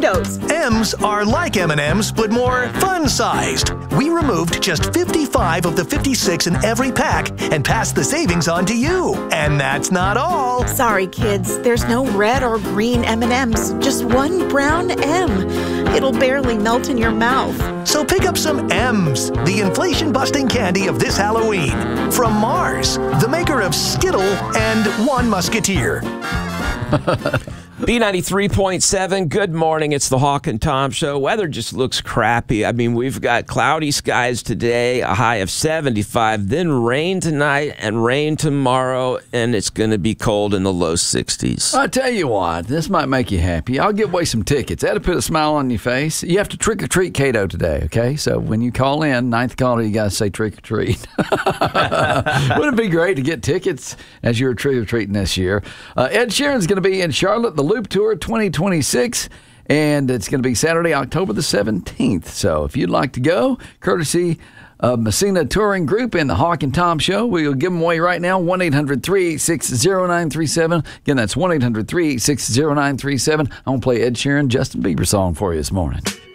windows. M's are like M&M's, but more fun-sized. We removed just 55 of the 56 in every pack and passed the savings on to you. And that's not all. Sorry, kids. There's no red or green M&Ms. Just one brown M. It'll barely melt in your mouth. So pick up some M's, the inflation-busting candy of this Halloween. From Mars, the maker of Skittle and One Musketeer. B93.7, good morning. It's the Hawk and Tom Show. Weather just looks crappy. I mean, we've got cloudy skies today, a high of 75, then rain tonight and rain tomorrow, and it's going to be cold in the low 60s. I'll tell you what, this might make you happy. I'll give away some tickets. That'll put a smile on your face. You have to trick or treat Cato today, okay? So when you call in, ninth caller, you got to say trick or treat. Wouldn't it be great to get tickets as you're trick or treating this year? Ed Sheeran's going to be in Charlotte, the Loop Tour 2026, and it's going to be Saturday, October the 17th. So if you'd like to go, courtesy of Messina Touring Group and the Hawk and Tom Show, we'll give them away right now, 1-800-386-0937. Again, that's 1-800-386-0937. I'm going to play Ed Sheeran, Justin Bieber song for you this morning.